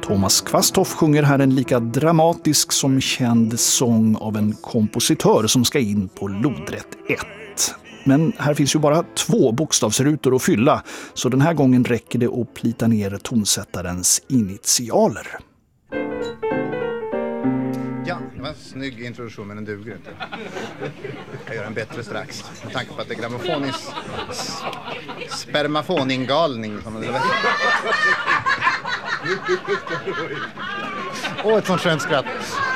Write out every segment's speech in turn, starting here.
Thomas Kvasthoff sjunger här en lika dramatisk som känd sång av en kompositör som ska in på lodrätt 1. Men här finns ju bara 2 bokstavsrutor att fylla, så den här gången räcker det att plita ner tonsättarens initialer. Ja, det var en snygg introduktion, men den duger inte. Jag gör en bättre strax. Med tanke på att det är grammofonisk spermafoningalning. Ett sånt skönt skratt.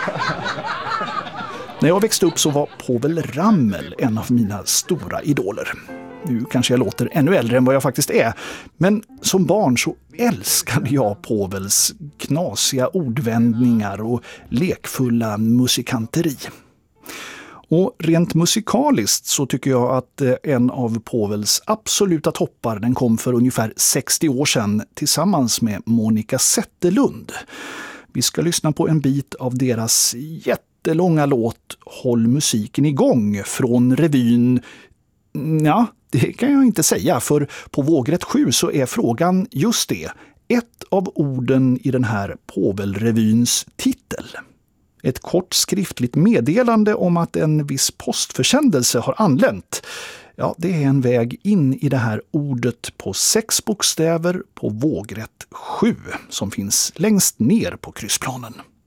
När jag växte upp så var Povel Ramel en av mina stora idoler. Nu kanske jag låter ännu äldre än vad jag faktiskt är. Men som barn så älskade jag Povels knasiga ordvändningar och lekfulla musikanteri. Och rent musikaliskt så tycker jag att en av Povels absoluta toppar den kom för ungefär 60 år sedan tillsammans med Monica Zetterlund. Vi ska lyssna på en bit av deras jättelånga låt Håll musiken igång från revyn. Ja, det kan jag inte säga, för på vågrätt 7 så är frågan just det. Ett av orden i den här Povelrevyns titel. Ett kort skriftligt meddelande om att en viss postförsändelse har anlänt. Ja, det är en väg in i det här ordet på 6 bokstäver på vågrätt 7 som finns längst ner på kryssplanen.